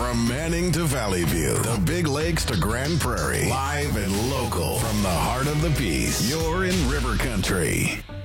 From Manning to Valley View, the Big Lakes to Grand Prairie, live and local from the heart of the Peace. You're in River Country.